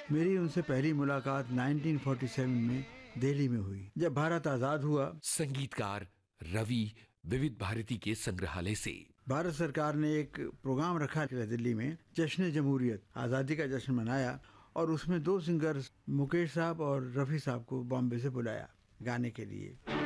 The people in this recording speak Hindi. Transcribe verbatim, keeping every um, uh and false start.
मेरी उनसे पहली मुलाकात उन्नीस सौ सैंतालीस में दिल्ली में हुई, जब भारत आजाद हुआ। संगीतकार रवि विविध भारती के संग्रहालय से भारत सरकार ने एक प्रोग्राम रखा दिल्ली में, जश्न जमहूरियत, आज़ादी का जश्न मनाया, और उसमें दो सिंगर्स मुकेश साहब और रफ़ी साहब को बॉम्बे से बुलाया गाने के लिए।